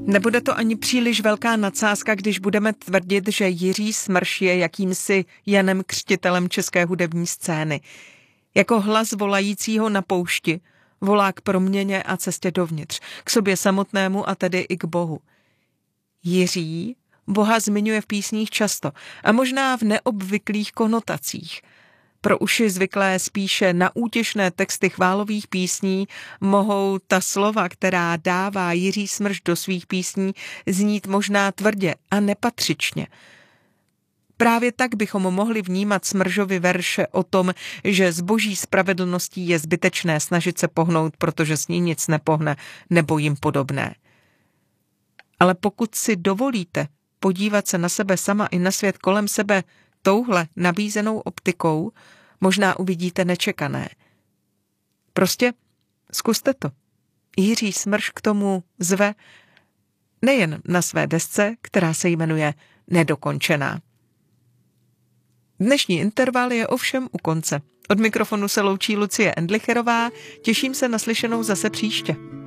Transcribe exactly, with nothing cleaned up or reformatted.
Nebude to ani příliš velká nadsázka, když budeme tvrdit, že Jiří Smrš je jakýmsi Janem Křtitelem české hudební scény. Jako hlas volajícího na poušti volá k proměně a cestě dovnitř, k sobě samotnému a tedy i k Bohu. Jiří Boha zmiňuje v písních často a možná v neobvyklých konotacích. Pro uši zvyklé spíše na útěšné texty chválových písní mohou ta slova, která dává Jiří Smrš do svých písní, znít možná tvrdě a nepatřičně. Právě tak bychom mohli vnímat Smržovy verše o tom, že s boží spravedlností je zbytečné snažit se pohnout, protože s ní nic nepohne nebo jim podobné. Ale pokud si dovolíte podívat se na sebe sama i na svět kolem sebe touhle nabízenou optikou, možná uvidíte nečekané. Prostě zkuste to. Jiří Smrš k tomu zve nejen na své desce, která se jmenuje Nedokončená. Dnešní interval je ovšem u konce. Od mikrofonu se loučí Lucie Endlicherová, těším se na slyšenou zase příště.